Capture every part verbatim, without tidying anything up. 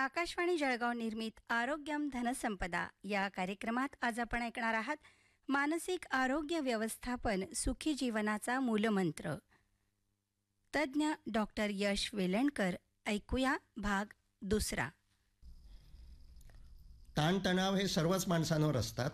आकाशवाणी जळगाव निर्मित आरोग्यम धनसंपदा या कार्यक्रमात आज आपण ऐकणार आहात मानसिक आरोग्य व्यवस्थापन सुखी जीवनाचा मूलमंत्र. तज्ज्ञ डॉक्टर यश वेलणकर. ऐकूया भाग दुसरा. ताणतणाव हे सर्वच माणसांवर असतात.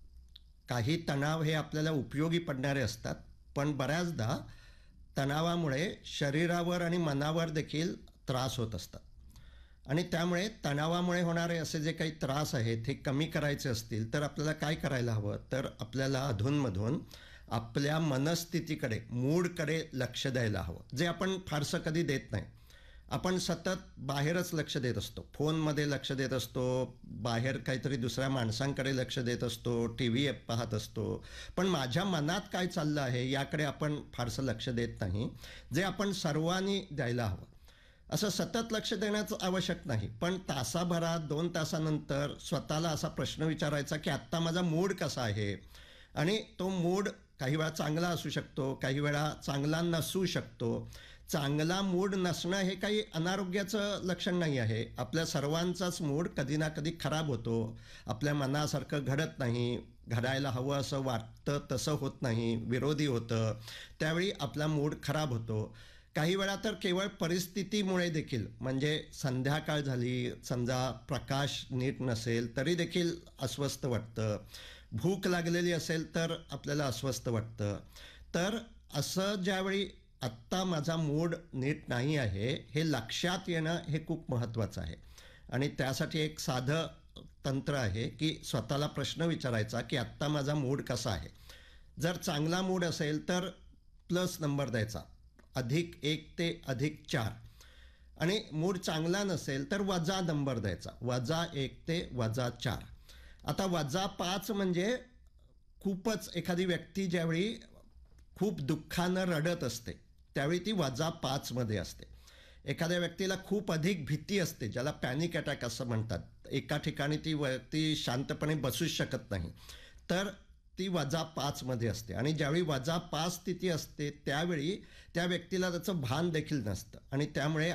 काही तणाव हे आपल्याला उपयोगी पडणारे असतात, पण बऱ्याचदा तणावामुळे शरीरावर आणि मनावर देखील त्रास होत असतात. आणि त्यामुळे तणावामुळे होणारे असे जे काही त्रास आहेत हे कमी करायचे असतील तर आपल्याला काय करायला हवं, तर आपल्याला अधूनमधून आपल्या मनस्थितीकडे, मूडकडे लक्ष द्यायला हवं, जे आपण फारसं कधी देत नाही. आपण सतत बाहेरच लक्ष देत असतो, फोनमध्ये लक्ष देत असतो, बाहेर काहीतरी दुसऱ्या माणसांकडे लक्ष देत असतो, टी व्ही पाहत असतो, पण माझ्या मनात काय चाललं आहे याकडे आपण फारसं लक्ष देत नाही, जे आपण सर्वांनी द्यायला हवं. असं सतत लक्ष देण्याचं आवश्यक नाही, पण तासाभरात दोन तासानंतर स्वतःला असा प्रश्न विचारायचा की आत्ता माझा मूड कसा आहे. आणि तो मूड काही वेळा चांगला असू शकतो, काही वेळा चांगला नसू शकतो. चांगला मूड नसणं हे काही अनारोग्याचं लक्षण नाही आहे. आपल्या सर्वांचाच मूड कधी ना कधी खराब होतो. आपल्या मनासारखं घडत नाही, घडायला हवं असं वाटतं तसं होत नाही, विरोधी होतं, त्यावेळी आपला मूड खराब होतो. काही वेळा तर केवळ परिस्थितीमुळे देखील, म्हणजे संध्याकाळ झाली, समजा प्रकाश नीट नसेल तरी देखील अस्वस्थ वाटतं, भूक लागलेली असेल तर आपल्याला अस्वस्थ वाटतं. तर असं ज्यावेळी आत्ता माझा मूड नीट नाही आहे हे लक्षात येणं हे खूप महत्त्वाचं आहे. आणि त्यासाठी एक साधं तंत्र आहे की स्वतःला प्रश्न विचारायचा की आत्ता माझा मूड कसा आहे. जर चांगला मूड असेल तर प्लस नंबर द्यायचा, अधिक एक ते अधिक चार. आणि मूड चांगला नसेल तर वजा नंबर द्यायचा, वजा एक ते वजा चार. आता वजा पाच म्हणजे खूपच, एखादी व्यक्ती ज्यावेळी खूप दुःखानं रडत असते त्यावेळी ती वजा पाचमध्ये असते. एखाद्या व्यक्तीला खूप अधिक भीती असते, ज्याला पॅनिक अटॅक असं म्हणतात, एका ठिकाणी ती व्यक्ती शांतपणे बसूच शकत नाही, तर ती वजा पाचमध्ये असते. आणि ज्यावेळी वजा पाच स्थिती असते त्यावेळी त्या व्यक्तीला त्याचं भान देखील नसतं. आणि त्यामुळे